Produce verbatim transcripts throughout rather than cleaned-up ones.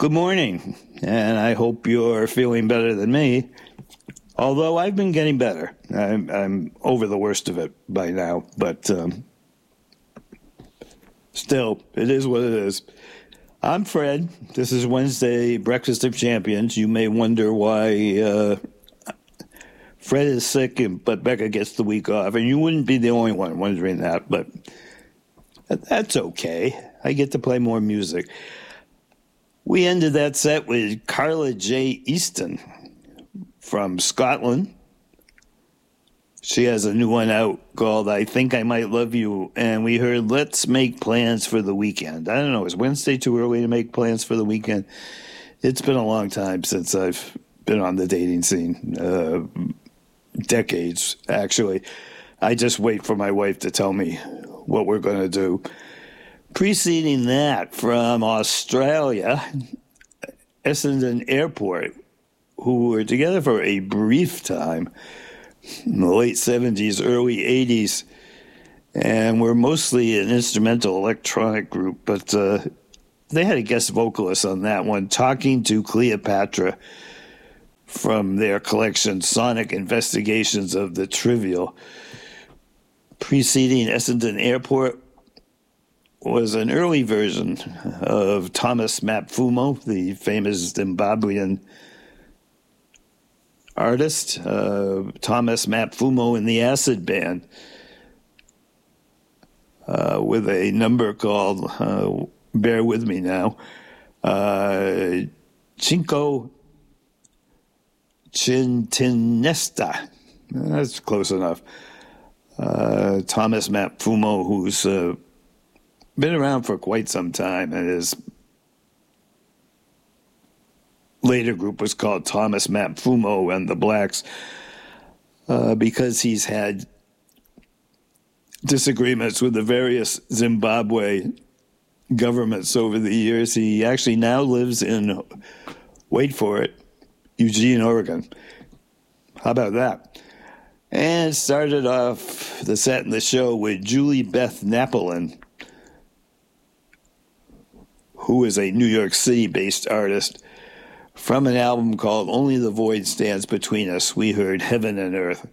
Good morning, and I hope you're feeling better than me. Although I've been getting better. I'm, I'm over the worst of it by now, but um, still, it is what it is. I'm Fred. This is Wednesday Breakfast of Champions. You may wonder why uh, Fred is sick, and, but Becca gets the week off. And you wouldn't be the only one wondering that, but that's okay. I get to play more music. We ended that set with Carla J. Easton from Scotland. She has a new one out called I Think I Might Love You, and we heard Let's Make Plans for the Weekend. I don't know, is Wednesday too early to make plans for the weekend? It's been a long time since I've been on the dating scene. Uh, decades, actually. I just wait for my wife to tell me what we're going to do. Preceding that, from Australia, Essendon Airport, who were together for a brief time in the late seventies, early eighties, and were mostly an instrumental electronic group, but uh, they had a guest vocalist on that one, Talking to Cleopatra, from their collection Sonic Investigations of the Trivial. Preceding Essendon Airport was an early version of Thomas Mapfumo, the famous Zimbabwean artist, uh, Thomas Mapfumo and the Acid Band, uh, with a number called, uh, bear with me now, uh, Cinco Cintinesta. That's close enough. Uh, Thomas Mapfumo, who's uh, been around for quite some time, and his later group was called Thomas Mapfumo and the Blacks, uh, because he's had disagreements with the various Zimbabwe governments over the years. He actually now lives in, wait for it, Eugene, Oregon. How about that? And started off the set in the show with Julie Beth Napolin, who is a New York City-based artist. From an album called Only the Void Stands Between Us, we heard Heaven and Earth.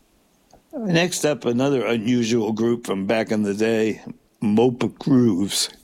Next up, another unusual group from back in the day, Mopa Grooves.